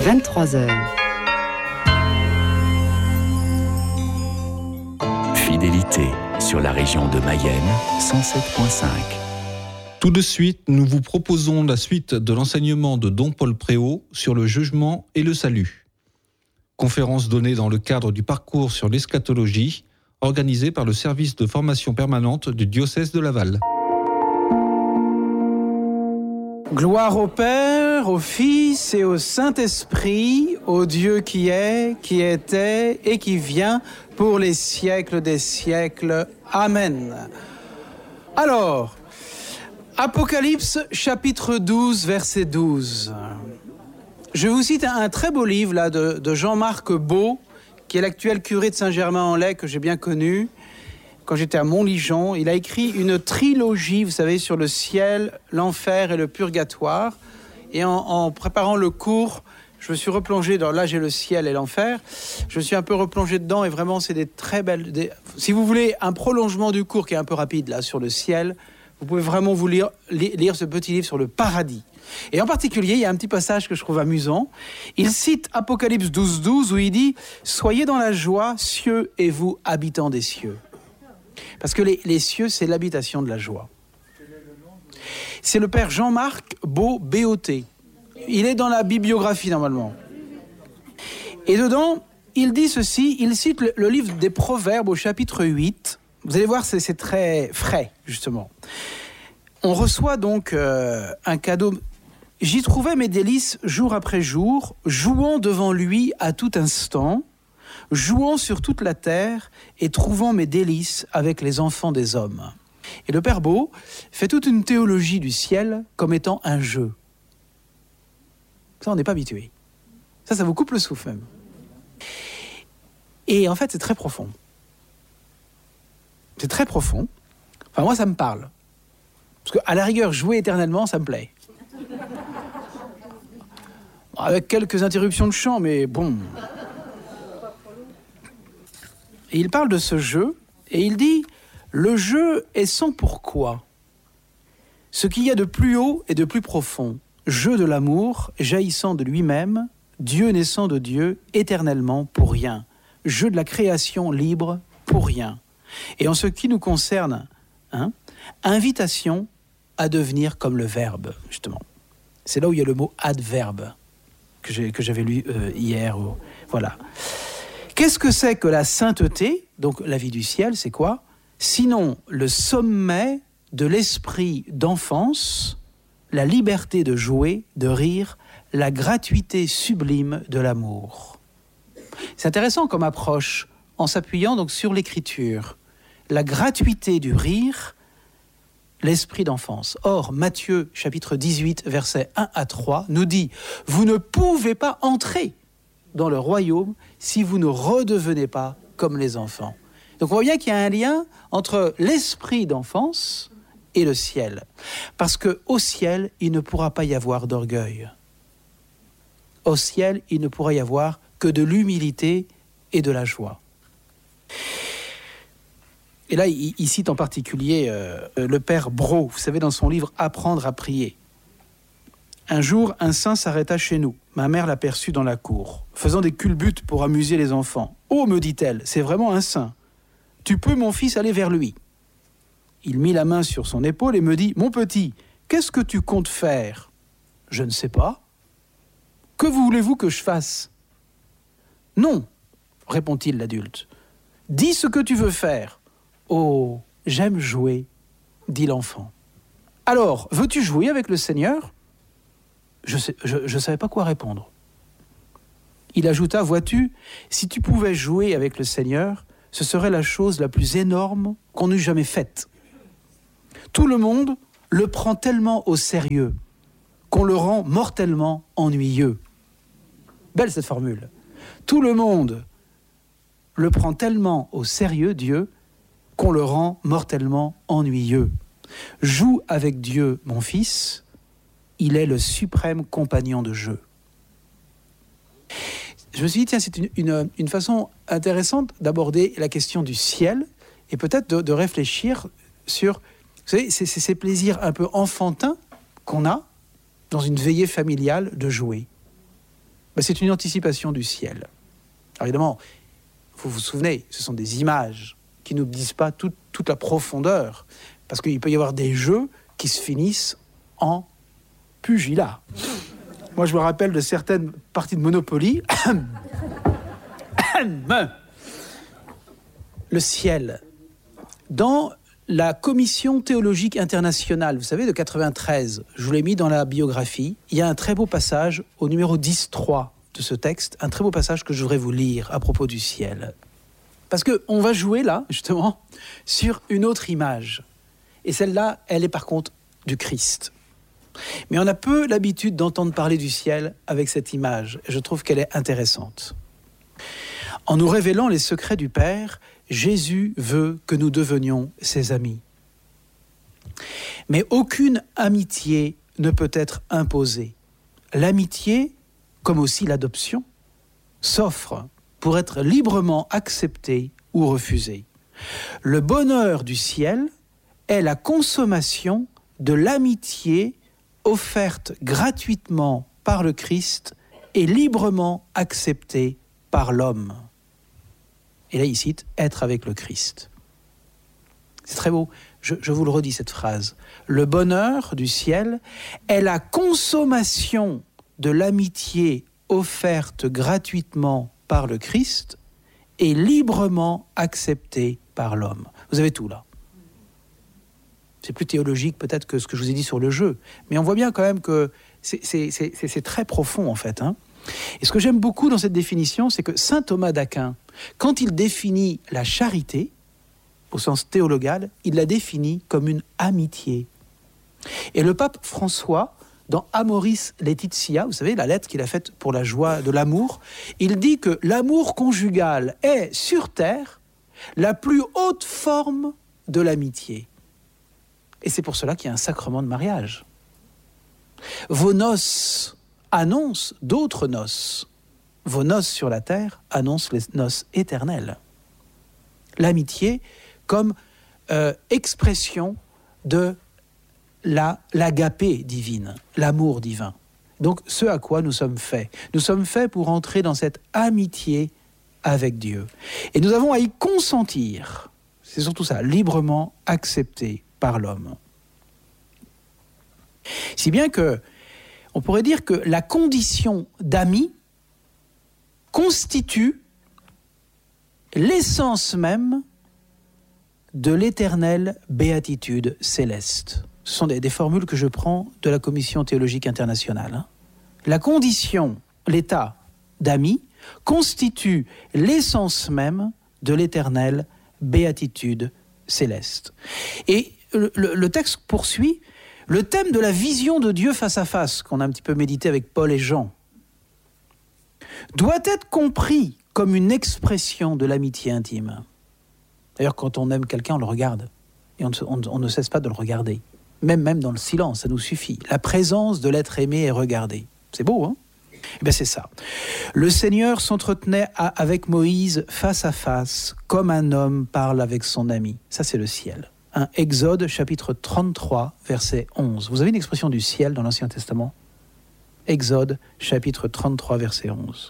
23h. Fidélité sur la région de Mayenne, 107.5. Tout de suite, nous vous proposons la suite de l'enseignement de Don Paul Préau sur le jugement et le salut. Conférence donnée dans le cadre du parcours sur l'eschatologie, organisé par le service de formation permanente du diocèse de Laval. Gloire au Père, au Fils et au Saint-Esprit, au Dieu qui est, qui était et qui vient pour les siècles des siècles. Amen. Alors, Apocalypse chapitre 12, verset 12. Je vous cite un très beau livre là, de Jean-Marc Beau, qui est l'actuel curé de Saint-Germain-en-Laye, que j'ai bien connu. Quand j'étais à Montligeon, il a écrit une trilogie, vous savez, sur le ciel, l'enfer et le purgatoire. Et en préparant le cours, je me suis replongé dans... Là, j'ai le ciel et l'enfer. Je me suis un peu replongé dedans et vraiment, c'est des très belles... Si vous voulez un prolongement du cours qui est un peu rapide, là, sur le ciel, vous pouvez vraiment vous lire ce petit livre sur le paradis. Et en particulier, il y a un petit passage que je trouve amusant. Il cite Apocalypse 12, 12, où il dit « Soyez dans la joie, cieux et vous, habitants des cieux ». Parce que les cieux, c'est l'habitation de la joie. C'est le père Jean-Marc Beau, B-O-T. Il est dans la bibliographie, normalement. Et dedans, il dit ceci, il cite le livre des Proverbes au chapitre 8. Vous allez voir, c'est très frais, justement. On reçoit donc un cadeau. J'y trouvais mes délices jour après jour, jouant devant lui à tout instant, jouant sur toute la terre et trouvant mes délices avec les enfants des hommes. Et le Père Beau fait toute une théologie du ciel comme étant un jeu. Ça, on n'est pas habitué. Ça vous coupe le souffle même. Et en fait, c'est très profond. C'est très profond. Enfin, moi, ça me parle. Parce qu'à la rigueur, jouer éternellement, ça me plaît. Avec quelques interruptions de chant, mais bon... Et il parle de ce jeu, et il dit « Le jeu est sans pourquoi. Ce qu'il y a de plus haut et de plus profond, jeu de l'amour, jaillissant de lui-même, Dieu naissant de Dieu, éternellement pour rien. Jeu de la création libre pour rien. Et en ce qui nous concerne, invitation à devenir comme le Verbe, justement. C'est là où il y a le mot adverbe, que j'avais lu hier. Voilà. Qu'est-ce que c'est que la sainteté ? Donc la vie du ciel, c'est quoi ? Sinon le sommet de l'esprit d'enfance, la liberté de jouer, de rire, la gratuité sublime de l'amour. C'est intéressant comme approche, en s'appuyant donc sur l'écriture. La gratuité du rire, l'esprit d'enfance. Or, Matthieu, chapitre 18, versets 1 à 3, nous dit « Vous ne pouvez pas entrer dans le royaume si vous ne redevenez pas comme les enfants. » Donc on voit bien qu'il y a un lien entre l'esprit d'enfance et le ciel. Parce qu'au ciel, il ne pourra pas y avoir d'orgueil. Au ciel, il ne pourra y avoir que de l'humilité et de la joie. Et là, il cite en particulier le père Brault, vous savez, dans son livre « Apprendre à prier ». Un jour, un saint s'arrêta chez nous. Ma mère l'aperçut dans la cour, faisant des culbutes pour amuser les enfants. « Oh, me dit-elle, c'est vraiment un saint. Tu peux, mon fils, aller vers lui. » Il mit la main sur son épaule et me dit « Mon petit, qu'est-ce que tu comptes faire ?»« Je ne sais pas. »« Que voulez-vous que je fasse ?»« Non, répond-il l'adulte. Dis ce que tu veux faire. »« Oh, j'aime jouer, dit l'enfant. »« Alors, veux-tu jouer avec le Seigneur ?» Je ne savais pas quoi répondre. Il ajouta, « Vois-tu, si tu pouvais jouer avec le Seigneur, ce serait la chose la plus énorme qu'on eût jamais faite. Tout le monde le prend tellement au sérieux qu'on le rend mortellement ennuyeux. » Belle cette formule. Tout le monde le prend tellement au sérieux, Dieu, qu'on le rend mortellement ennuyeux. Joue avec Dieu, mon fils. Il est le suprême compagnon de jeu. Je me suis dit, tiens, c'est une façon intéressante d'aborder la question du ciel et peut-être de réfléchir sur, vous savez, ces plaisirs un peu enfantins qu'on a dans une veillée familiale de jouer. C'est une anticipation du ciel. Alors évidemment, vous vous souvenez, ce sont des images qui ne disent pas toute la profondeur, parce qu'il peut y avoir des jeux qui se finissent en pugilat. Moi, je me rappelle de certaines parties de Monopoly. Le ciel. Dans la Commission théologique internationale, vous savez, de 93, je vous l'ai mis dans la biographie, il y a un très beau passage au numéro 10.3 de ce texte, un très beau passage que je voudrais vous lire à propos du ciel. Parce qu'on va jouer là, justement, sur une autre image. Et celle-là, elle est par contre du Christ. Mais on a peu l'habitude d'entendre parler du ciel avec cette image. Et je trouve qu'elle est intéressante. En nous révélant les secrets du Père, Jésus veut que nous devenions ses amis. Mais aucune amitié ne peut être imposée. L'amitié, comme aussi l'adoption, s'offre pour être librement acceptée ou refusée. Le bonheur du ciel est la consommation de l'amitié offerte gratuitement par le Christ et librement acceptée par l'homme. Et là, il cite « être avec le Christ ». C'est très beau. Je vous le redis, cette phrase. Le bonheur du ciel est la consommation de l'amitié offerte gratuitement par le Christ et librement acceptée par l'homme. Vous avez tout là. C'est plus théologique peut-être que ce que je vous ai dit sur le jeu. Mais on voit bien quand même que c'est très profond en fait. Et ce que j'aime beaucoup dans cette définition, c'est que saint Thomas d'Aquin, quand il définit la charité, au sens théologal, il la définit comme une amitié. Et le pape François, dans Amoris Laetitia, vous savez, la lettre qu'il a faite pour la joie de l'amour, il dit que l'amour conjugal est, sur terre, la plus haute forme de l'amitié. Et c'est pour cela qu'il y a un sacrement de mariage. Vos noces annoncent d'autres noces. Vos noces sur la terre annoncent les noces éternelles. L'amitié comme expression de l'agapé divine, l'amour divin. Donc, ce à quoi nous sommes faits. Nous sommes faits pour entrer dans cette amitié avec Dieu. Et nous avons à y consentir. C'est surtout ça, librement accepté par l'homme. Si bien que, on pourrait dire que la condition d'ami constitue l'essence même de l'éternelle béatitude céleste. Ce sont des formules que je prends de la Commission théologique internationale. La condition, l'état d'ami, constitue l'essence même de l'éternelle béatitude céleste. Et le texte poursuit, le thème de la vision de Dieu face à face, qu'on a un petit peu médité avec Paul et Jean, doit être compris comme une expression de l'amitié intime. D'ailleurs, quand on aime quelqu'un, on le regarde. Et on ne cesse pas de le regarder. Même dans le silence, ça nous suffit. La présence de l'être aimé est regardée. C'est beau, hein ? Eh bien, c'est ça. Le Seigneur s'entretenait avec Moïse face à face, comme un homme parle avec son ami. Ça, c'est le ciel. Exode, chapitre 33, verset 11. Vous avez une expression du ciel dans l'Ancien Testament ? Exode, chapitre 33, verset 11.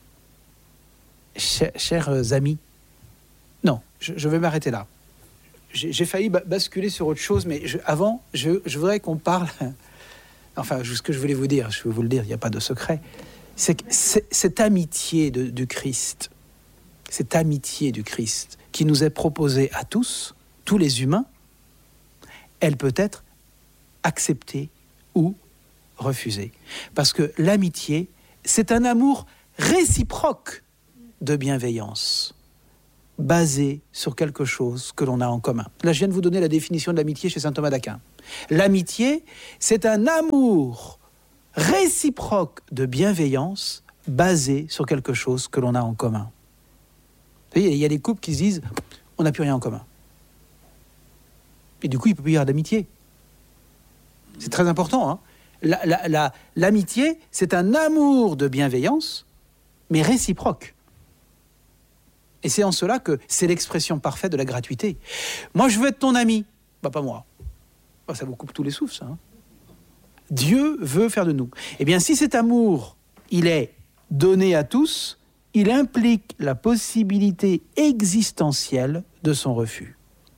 Chers amis, non, je vais m'arrêter là. J'ai failli basculer sur autre chose, mais avant, je voudrais qu'on parle... Enfin, ce que je voulais vous dire, je vais vous le dire, il n'y a pas de secret. C'est que cette amitié du Christ, cette amitié du Christ qui nous est proposée à tous les humains, elle peut être acceptée ou refusée. Parce que l'amitié, c'est un amour réciproque de bienveillance, basé sur quelque chose que l'on a en commun. Là, je viens de vous donner la définition de l'amitié chez saint Thomas d'Aquin. L'amitié, c'est un amour réciproque de bienveillance basé sur quelque chose que l'on a en commun. Vous voyez, il y a des couples qui se disent « on n'a plus rien en commun ». Et du coup, il ne peut plus y avoir d'amitié. C'est très important. Hein. L'amitié, c'est un amour de bienveillance, mais réciproque. Et c'est en cela que c'est l'expression parfaite de la gratuité. Moi, je veux être ton ami. Bah, pas moi. Bah, ça vous coupe tous les souffles, ça. Hein. Dieu veut faire de nous. Eh bien, si cet amour, il est donné à tous, il implique la possibilité existentielle de son refus.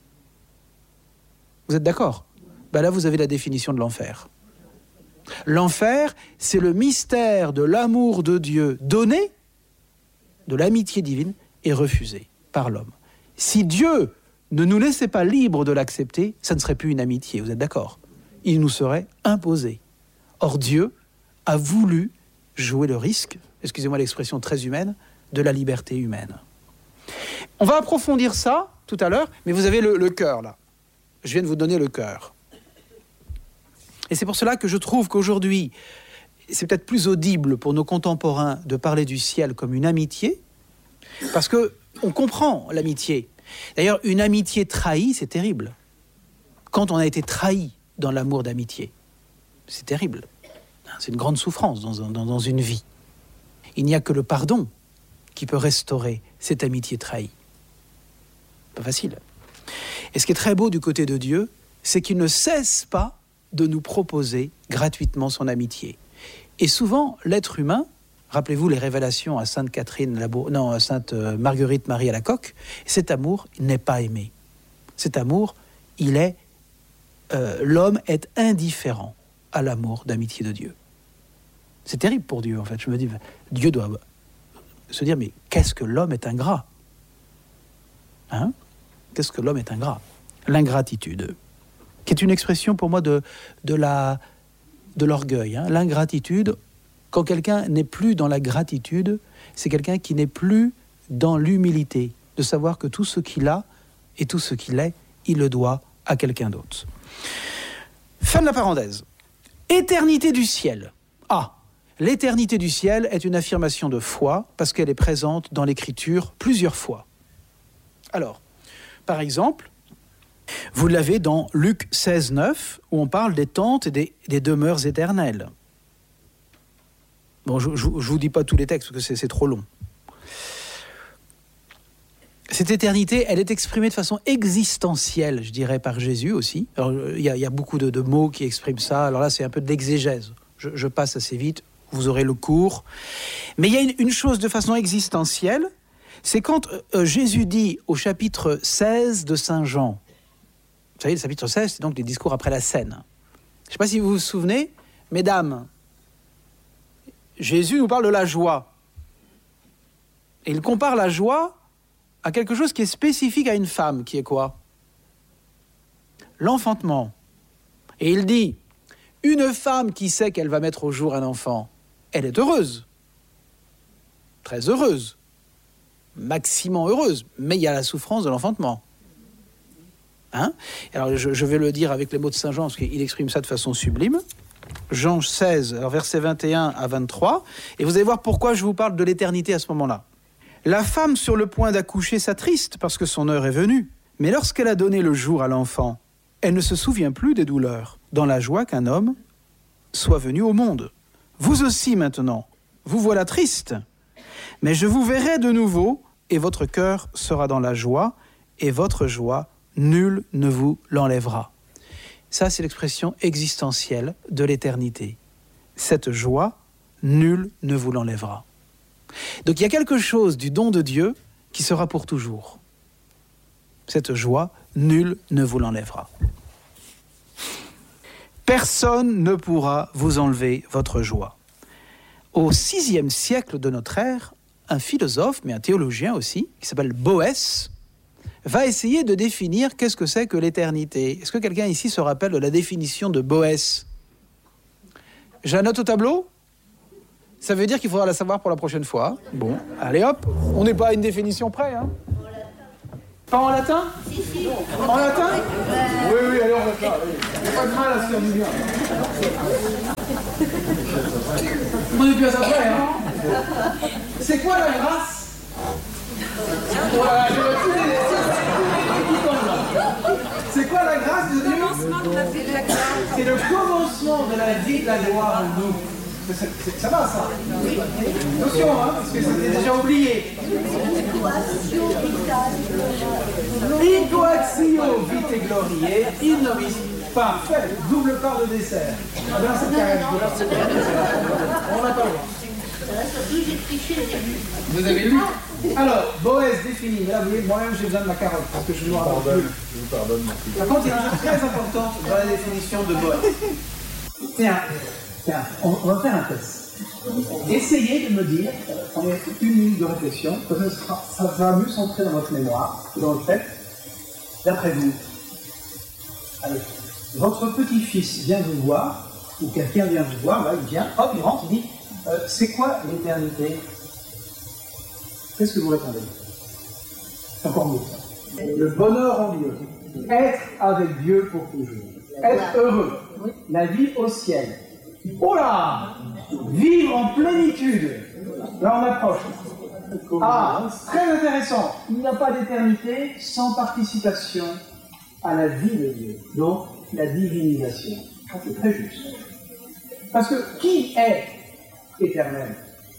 Vous êtes d'accord ? Ben là, vous avez la définition de l'enfer. L'enfer, c'est le mystère de l'amour de Dieu donné, de l'amitié divine, et refusé par l'homme. Si Dieu ne nous laissait pas libres de l'accepter, ça ne serait plus une amitié, vous êtes d'accord ? Il nous serait imposé. Or, Dieu a voulu jouer le risque, excusez-moi l'expression très humaine, de la liberté humaine. On va approfondir ça tout à l'heure, mais vous avez le cœur là. Je viens de vous donner le cœur. Et c'est pour cela que je trouve qu'aujourd'hui, c'est peut-être plus audible pour nos contemporains de parler du ciel comme une amitié, parce qu'on comprend l'amitié. D'ailleurs, une amitié trahie, c'est terrible. Quand on a été trahi dans l'amour d'amitié, c'est terrible. C'est une grande souffrance dans une vie. Il n'y a que le pardon qui peut restaurer cette amitié trahie. Pas facile. Et ce qui est très beau du côté de Dieu, c'est qu'il ne cesse pas de nous proposer gratuitement son amitié. Et souvent, l'être humain, rappelez-vous les révélations à Sainte Marguerite Marie Alacoque, cet amour n'est pas aimé. Cet amour, l'homme est indifférent à l'amour d'amitié de Dieu. C'est terrible pour Dieu, en fait. Je me dis, Dieu doit se dire, mais qu'est-ce que l'homme est ingrat ? Hein ? Qu'est-ce que l'homme est ingrat ? L'ingratitude, qui est une expression pour moi de l'orgueil. Hein. L'ingratitude, quand quelqu'un n'est plus dans la gratitude, c'est quelqu'un qui n'est plus dans l'humilité, de savoir que tout ce qu'il a et tout ce qu'il est, il le doit à quelqu'un d'autre. Fin de la parenthèse. Éternité du ciel. L'éternité du ciel est une affirmation de foi parce qu'elle est présente dans l'Écriture plusieurs fois. Alors, par exemple, vous l'avez dans Luc 16, 9, où on parle des tentes et des demeures éternelles. Bon, je ne vous dis pas tous les textes parce que c'est trop long. Cette éternité, elle est exprimée de façon existentielle, je dirais, par Jésus aussi. Alors, il y a beaucoup de mots qui expriment ça. Alors là, c'est un peu de l'exégèse. Je passe assez vite, vous aurez le cours. Mais il y a une chose de façon existentielle, c'est quand Jésus dit au chapitre 16 de Saint Jean, vous savez, le chapitre 16, c'est donc les discours après la scène. Je ne sais pas si vous vous souvenez, mesdames, Jésus nous parle de la joie. Et il compare la joie à quelque chose qui est spécifique à une femme, qui est quoi ? L'enfantement. Et il dit, une femme qui sait qu'elle va mettre au jour un enfant, elle est heureuse. Très heureuse. Maximum heureuse. Mais il y a la souffrance de l'enfantement. Hein ? Alors je vais le dire avec les mots de Saint Jean, parce qu'il exprime ça de façon sublime. Jean 16, versets 21 à 23. Et vous allez voir pourquoi je vous parle de l'éternité à ce moment-là. La femme sur le point d'accoucher s'attriste parce que son heure est venue. Mais lorsqu'elle a donné le jour à l'enfant, elle ne se souvient plus des douleurs, dans la joie qu'un homme soit venu au monde. Vous aussi maintenant, vous voilà triste. Mais je vous verrai de nouveau, et votre cœur sera dans la joie, et votre joie, nul ne vous l'enlèvera. Ça, c'est l'expression existentielle de l'éternité. Cette joie, nul ne vous l'enlèvera. Donc il y a quelque chose du don de Dieu qui sera pour toujours. Cette joie, nul ne vous l'enlèvera. Personne ne pourra vous enlever votre joie. Au VIe siècle de notre ère, un philosophe, mais un théologien aussi, qui s'appelle Boès, va essayer de définir qu'est-ce que c'est que l'éternité. Est-ce que quelqu'un ici se rappelle de la définition de Boès ? Je la note au tableau ? Ça veut dire qu'il faudra la savoir pour la prochaine fois. Bon, allez hop, on n'est pas à une définition près. Hein. Pas en latin ? Si. En latin ? Oui, allez en latin. Il n'y a pas de mal à se faire du bien. Prenez bien ça près, hein. C'est quoi la grâce ? Voilà, je vais tous les c'est quoi la grâce de Dieu ? C'est le commencement de la vie de la gloire en nous. Ça va, ça ? Attention, hein, parce que c'était déjà oublié. Incoatio vite gloriae, in nobis. Parfait, double part de dessert. Dans cette carrière, on n'a pas le droit. Vous avez lu? Alors, Boès définit, là vous voyez, moi-même j'ai besoin de ma carotte, parce que je ne me rappelle plus. Je vous pardonne. Par contre, il y a un truc très important dans la définition de Boès. Tiens, on va faire un test. Essayez de me dire, prenez une minute de réflexion, ça va mieux s'entrer dans votre mémoire, dans le fait, d'après vous. Allez, votre petit-fils vient vous voir, ou quelqu'un vient vous voir, là il vient, hop, il rentre, il dit, c'est quoi l'éternité? Qu'est-ce que vous répondez? C'est encore mieux ça. Le bonheur en Dieu. Être avec Dieu pour toujours. Être heureux. La vie au ciel. Oh là! Vivre en plénitude. Là on approche. Ah, très intéressant. Il n'y a pas d'éternité sans participation à la vie de Dieu. Donc, la divinisation. C'est très juste. Parce que qui est éternel?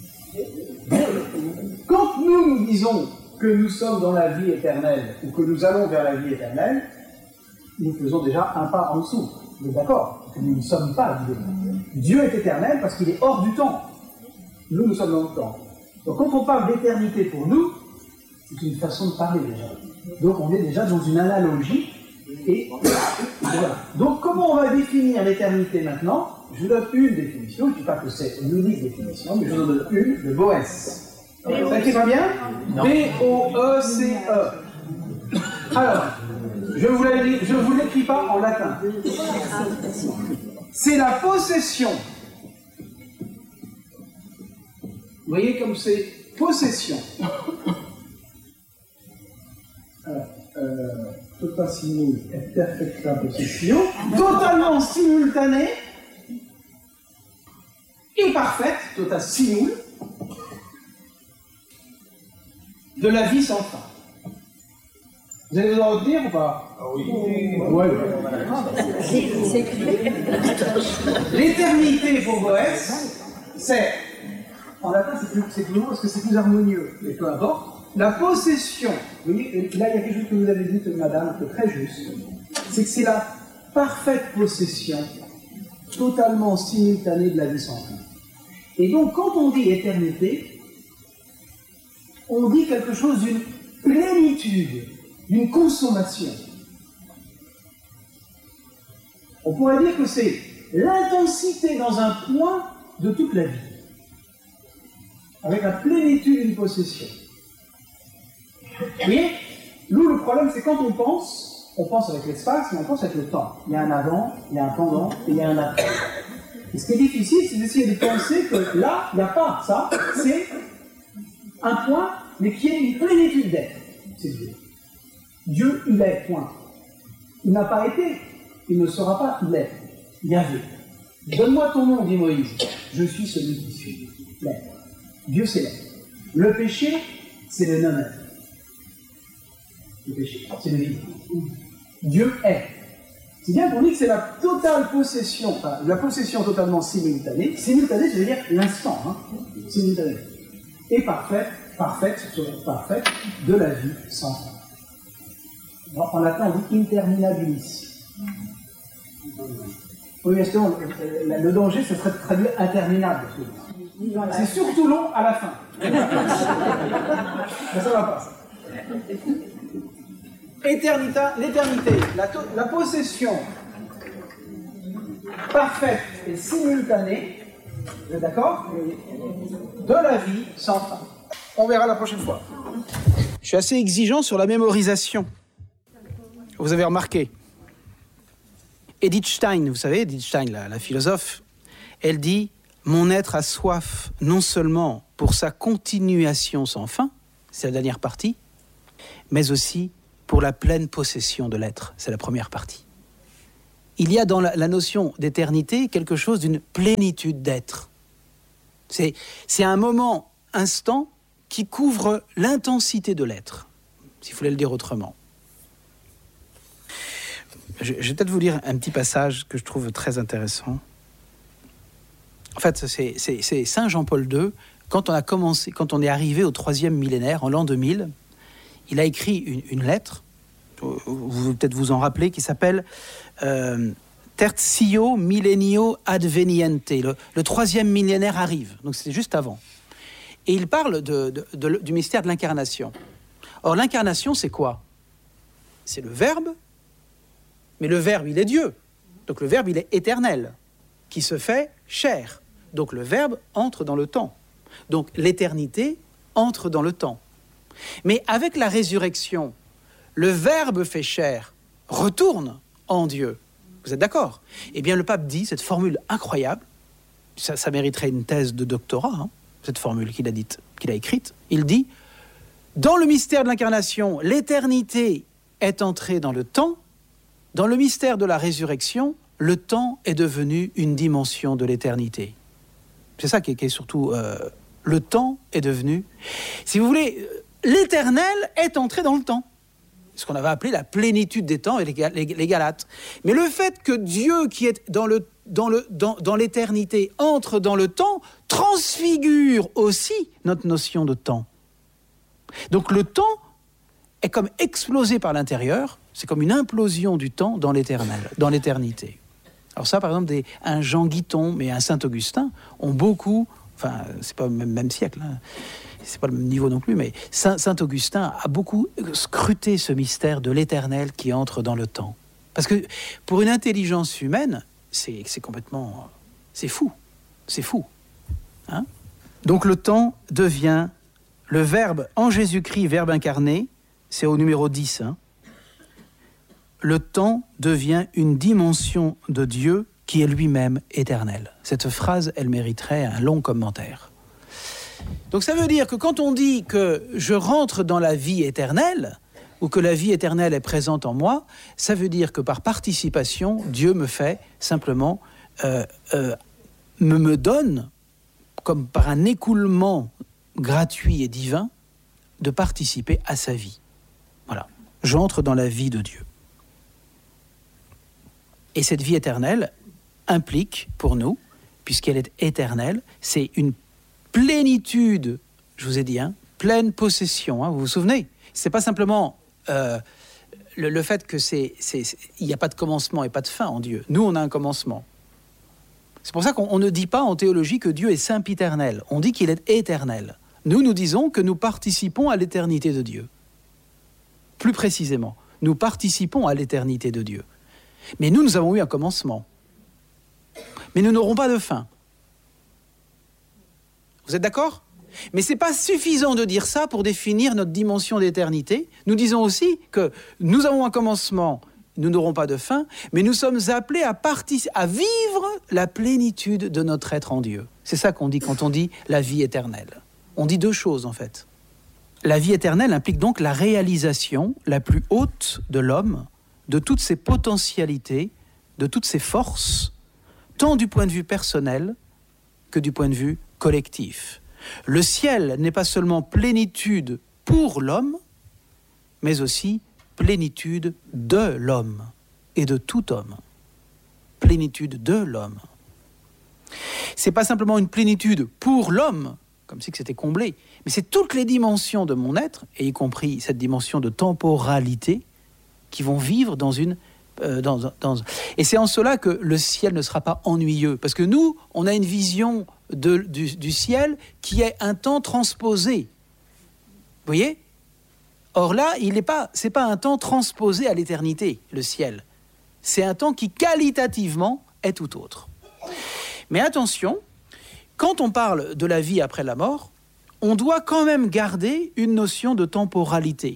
Quand nous disons que nous sommes dans la vie éternelle ou que nous allons vers la vie éternelle, nous faisons déjà un pas en dessous. Vous êtes d'accord? Nous ne sommes pas Dieu. Dieu est éternel parce qu'il est hors du temps. Nous sommes dans le temps. Donc quand on parle d'éternité pour nous, c'est une façon de parler déjà. Donc on est déjà dans une analogie. Et voilà. Donc comment on va définir l'éternité maintenant? Je vous donne une définition, je ne dis pas que c'est une unique définition, mais je vous donne une de Boès. Ça écrit bien? B-O-E-C-E. Alors, je ne vous l'écris pas en latin. C'est la possession. Vous voyez comme c'est possession. Tota simul et perfecta possessio, totalement simultanée et parfaite, tota simul, de la vie sans fin. Vous allez vous en retenir ou pas? Oui. Ouais. L'éternité pour Boès, c'est, en latin c'est plus long parce que c'est plus harmonieux, mais peu importe. La possession, vous voyez, là il y a quelque chose que vous avez dit, madame, qui est très juste, c'est que c'est la parfaite possession, totalement simultanée de la vie sans fin. Et donc, quand on dit éternité, on dit quelque chose d'une plénitude, d'une consommation. On pourrait dire que c'est l'intensité dans un point de toute la vie, avec la plénitude d'une possession. Vous voyez, nous, le problème, c'est quand on pense avec l'espace, mais on pense avec le temps. Il y a un avant, il y a un pendant, et il y a un après. Et ce qui est difficile, c'est d'essayer de penser que là, il n'y a pas ça, c'est un point, mais qui est une plénitude d'être. C'est Dieu. Dieu, il est, point. Il n'a pas été, il ne sera pas, il est. Yahvé. Donne-moi ton nom, dit Moïse. Je suis celui qui suis. L'être. Dieu, c'est l'être. Le péché, c'est le non-être. Le péché, c'est le vide. Dieu est. C'est bien qu'on dit que c'est la totale possession, enfin, la possession totalement simultanée. Simultanée, ça veut dire l'instant, hein, simultanée. Et parfaite de la vie sans fin. En latin, on dit interminabilis. Oui, mais justement, le danger, ce serait de traduire interminable. C'est surtout long à la fin. Mais ça va pas. L'éternité, la possession parfaite et simultanée, vous êtes d'accord, de la vie sans fin. On verra la prochaine fois. Je suis assez exigeant sur la mémorisation. Vous avez remarqué. Edith Stein, vous savez, Edith Stein, la philosophe, elle dit « Mon être a soif non seulement pour sa continuation sans fin, c'est la dernière partie, mais aussi pour la pleine possession de l'être, c'est la première partie. » Il y a dans la notion d'éternité quelque chose d'une plénitude d'être. C'est un moment, instant, qui couvre l'intensité de l'être, s'il fallait le dire autrement. Je vais peut-être vous lire un petit passage que je trouve très intéressant. En fait, c'est Saint Jean-Paul II, quand on est arrivé au 3e millénaire, en l'an 2000, il a écrit une lettre, vous peut-être vous en rappelez, qui s'appelle Tertio Millennio Adveniente. Le 3e millénaire arrive, donc c'était juste avant. Et il parle du mystère de l'incarnation. Or, l'incarnation, c'est quoi? C'est le Verbe, mais le Verbe, il est Dieu. Donc le Verbe, il est éternel, qui se fait chair. Donc le Verbe entre dans le temps. Donc l'éternité entre dans le temps. Mais avec la résurrection, le Verbe fait chair retourne en Dieu. Vous êtes d'accord? Eh bien, le pape dit cette formule incroyable, ça mériterait une thèse de doctorat, cette formule qu'il a écrite. Il dit, dans le mystère de l'incarnation, l'éternité est entrée dans le temps. Dans le mystère de la résurrection, le temps est devenu une dimension de l'éternité. C'est ça qui est surtout... le temps est devenu... Si vous voulez, l'éternel est entré dans le temps. Ce qu'on avait appelé la plénitude des temps et les Galates. Mais le fait que Dieu, qui est dans l'éternité, entre dans le temps, transfigure aussi notre notion de temps. Donc le temps est comme explosé par l'intérieur, c'est comme une implosion du temps dans l'éternel, dans l'éternité. Alors ça, par exemple, un Jean Guiton, mais un Saint-Augustin, ont beaucoup, enfin, c'est pas le même siècle, c'est pas le même niveau non plus, mais Saint-Augustin a beaucoup scruté ce mystère de l'éternel qui entre dans le temps. Parce que pour une intelligence humaine, c'est complètement... c'est fou. Donc le temps devient... Le Verbe en Jésus-Christ, Verbe incarné, c'est au numéro 10. Le temps devient une dimension de Dieu qui est lui-même éternel. Cette phrase, elle mériterait un long commentaire. Donc ça veut dire que quand on dit que je rentre dans la vie éternelle, ou que la vie éternelle est présente en moi, ça veut dire que par participation, Dieu me fait simplement, me donne, comme par un écoulement gratuit et divin, de participer à sa vie. Voilà, j'entre dans la vie de Dieu. Et cette vie éternelle implique pour nous, puisqu'elle est éternelle, c'est une plénitude, je vous ai dit, pleine possession, vous vous souvenez? C'est pas simplement le fait que il n'y a pas de commencement et pas de fin en Dieu. Nous, on a un commencement. C'est pour ça qu'on ne dit pas en théologie que Dieu est sempiternel. On dit qu'il est éternel. Nous disons que nous participons à l'éternité de Dieu. Plus précisément, nous participons à l'éternité de Dieu. Mais nous avons eu un commencement. Mais nous n'aurons pas de fin. Vous êtes d'accord? Mais ce n'est pas suffisant de dire ça pour définir notre dimension d'éternité. Nous disons aussi que nous avons un commencement, nous n'aurons pas de fin, mais nous sommes appelés à vivre la plénitude de notre être en Dieu. C'est ça qu'on dit quand on dit la vie éternelle. On dit deux choses en fait. La vie éternelle implique donc la réalisation la plus haute de l'homme, de toutes ses potentialités, de toutes ses forces, tant du point de vue personnel que du point de vue collectif. Le ciel n'est pas seulement plénitude pour l'homme, mais aussi plénitude de l'homme et de tout homme. Plénitude de l'homme. C'est pas simplement une plénitude pour l'homme, comme si c'était comblé, mais c'est toutes les dimensions de mon être, et y compris cette dimension de temporalité, qui vont vivre dans une... Et c'est en cela que le ciel ne sera pas ennuyeux, parce que nous, on a une vision du ciel qui est un temps transposé. Vous voyez? Or là, c'est pas un temps transposé à l'éternité, le ciel. C'est un temps qui, qualitativement, est tout autre. Mais attention, quand on parle de la vie après la mort, on doit quand même garder une notion de temporalité.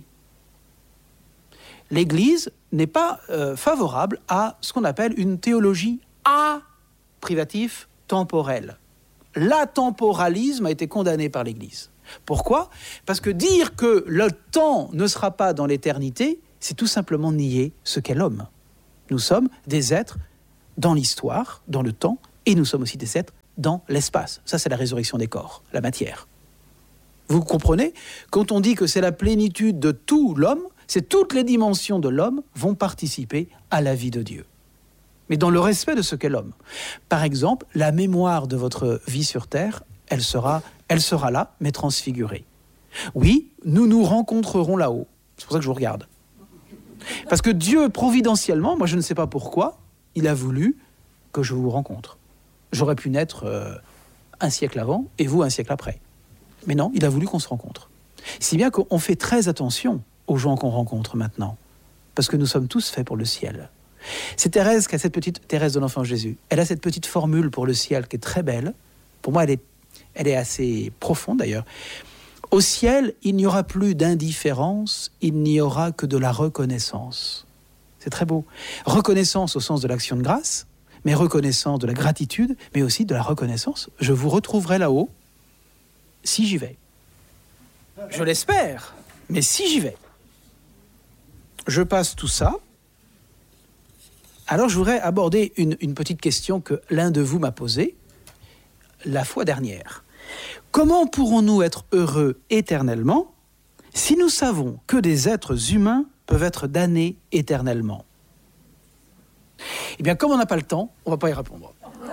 L'Église n'est pas favorable à ce qu'on appelle une théologie privatif temporelle. L'atemporalisme a été condamné par l'Église. Pourquoi? Parce que dire que le temps ne sera pas dans l'éternité, c'est tout simplement nier ce qu'est l'homme. Nous sommes des êtres dans l'histoire, dans le temps, et nous sommes aussi des êtres dans l'espace. Ça, c'est la résurrection des corps, la matière. Vous comprenez? Quand on dit que c'est la plénitude de tout l'homme, c'est toutes les dimensions de l'homme vont participer à la vie de Dieu. Mais dans le respect de ce qu'est l'homme. Par exemple, la mémoire de votre vie sur Terre, elle sera là, mais transfigurée. Oui, nous nous rencontrerons là-haut. C'est pour ça que je vous regarde. Parce que Dieu, providentiellement, moi je ne sais pas pourquoi, il a voulu que je vous rencontre. J'aurais pu naître un siècle avant et vous un siècle après. Mais non, il a voulu qu'on se rencontre. Si bien qu'on fait très attention aux gens qu'on rencontre maintenant, parce que nous sommes tous faits pour le ciel. C'est Thérèse qui a Thérèse de l'Enfant Jésus. Elle a cette petite formule pour le ciel qui est très belle. Pour moi, elle est assez profonde d'ailleurs. Au ciel, il n'y aura plus d'indifférence, il n'y aura que de la reconnaissance. C'est très beau. Reconnaissance au sens de l'action de grâce, mais reconnaissance de la gratitude, mais aussi de la reconnaissance. Je vous retrouverai là-haut si j'y vais. Je l'espère, mais si j'y vais. Je passe tout ça. Alors je voudrais aborder une petite question que l'un de vous m'a posée la fois dernière. Comment pourrons-nous être heureux éternellement si nous savons que des êtres humains peuvent être damnés éternellement? Eh bien, comme on n'a pas le temps, on ne va pas y répondre.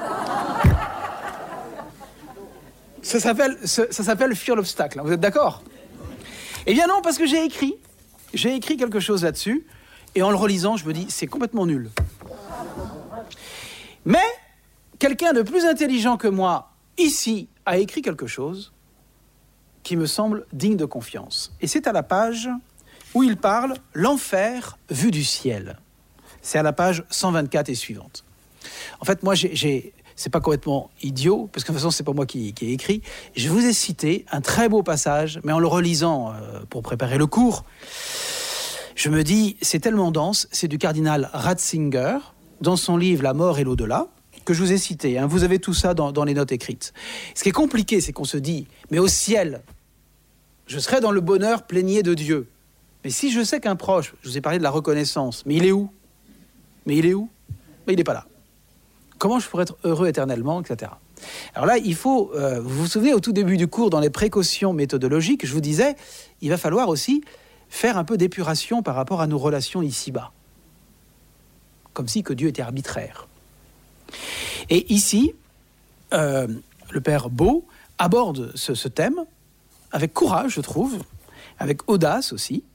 Ça s'appelle fuir l'obstacle, hein, vous êtes d'accord? Eh bien non, parce que j'ai écrit quelque chose là-dessus, et en le relisant, je me dis, c'est complètement nul. Mais, quelqu'un de plus intelligent que moi, ici, a écrit quelque chose qui me semble digne de confiance. Et c'est à la page où il parle « L'enfer vu du ciel ». C'est à la page 124 et suivante. En fait, moi, c'est pas complètement idiot, parce que de toute façon, c'est pas moi qui ai écrit. Je vous ai cité un très beau passage, mais en le relisant pour préparer le cours, je me dis, c'est tellement dense, c'est du cardinal Ratzinger, dans son livre « La mort et l'au-delà », que je vous ai cité. Hein. Vous avez tout ça dans les notes écrites. Ce qui est compliqué, c'est qu'on se dit, mais au ciel, je serai dans le bonheur plénier de Dieu. Mais si je sais qu'un proche, je vous ai parlé de la reconnaissance, mais il est où? Mais il n'est pas là. Comment je pourrais être heureux éternellement, etc. Alors là, il faut, vous vous souvenez, au tout début du cours, dans les précautions méthodologiques, je vous disais, il va falloir aussi faire un peu d'épuration par rapport à nos relations ici-bas. Comme si que Dieu était arbitraire. Et ici, le père Beau aborde ce thème avec courage, je trouve, avec audace aussi.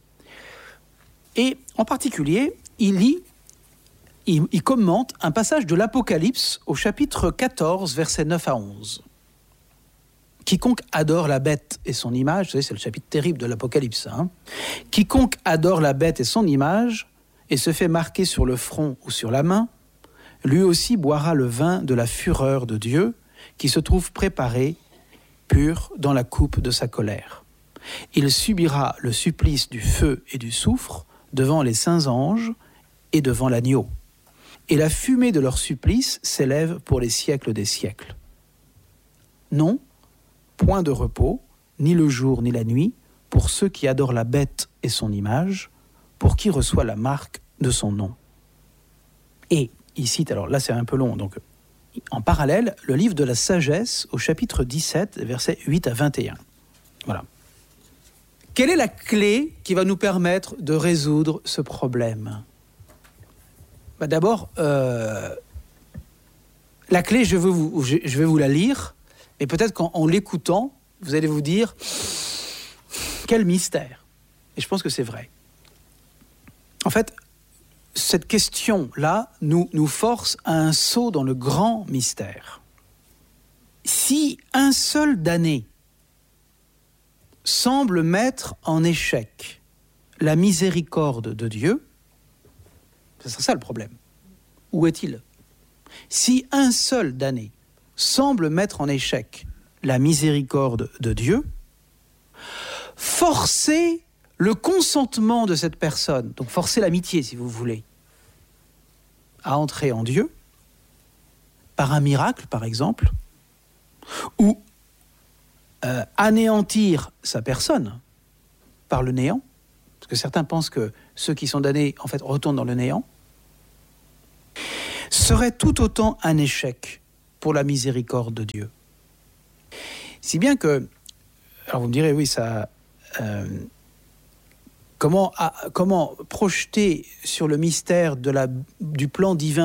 Et en particulier, il commente un passage de l'Apocalypse au chapitre 14, versets 9 à 11. Quiconque adore la bête et son image, vous savez, c'est le chapitre terrible de l'Apocalypse, hein. Quiconque adore la bête et son image et se fait marquer sur le front ou sur la main, lui aussi boira le vin de la fureur de Dieu qui se trouve préparé, pur, dans la coupe de sa colère. Il subira le supplice du feu et du soufre devant les saints anges et devant l'agneau. Et la fumée de leur supplice s'élève pour les siècles des siècles. Non, point de repos, ni le jour ni la nuit, pour ceux qui adorent la bête et son image, pour qui reçoit la marque de son nom. Et il cite, alors là c'est un peu long, donc en parallèle, le livre de la sagesse au chapitre 17, versets 8 à 21. Voilà. Quelle est la clé qui va nous permettre de résoudre ce problème ? D'abord, la clé, je vais vous la lire, mais peut-être qu'en l'écoutant, vous allez vous dire quel mystère. Et je pense que c'est vrai. En fait, cette question-là nous force à un saut dans le grand mystère. Si un seul damné semble mettre en échec la miséricorde de Dieu, c'est ça le problème. Où est-il ? Si un seul damné semble mettre en échec la miséricorde de Dieu, forcer le consentement de cette personne, donc forcer l'amitié si vous voulez, à entrer en Dieu, par un miracle par exemple, ou anéantir sa personne par le néant, parce que certains pensent que ceux qui sont damnés en fait retournent dans le néant, serait tout autant un échec pour la miséricorde de Dieu. Si bien que, alors vous me direz, oui, ça, comment projeter sur le mystère du plan divin